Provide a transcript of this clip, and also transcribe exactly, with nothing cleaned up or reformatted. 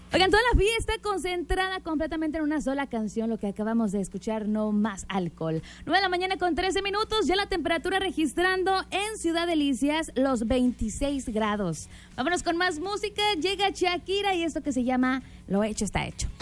Oigan, toda la fiesta concentrada completamente en una sola canción, lo que acabamos de escuchar, No Más Alcohol. nueve de la mañana con trece minutos, ya la temperatura registrando en Ciudad Delicias los veintiséis grados. Vámonos con más música, llega Shakira y esto que se llama Lo hecho está hecho.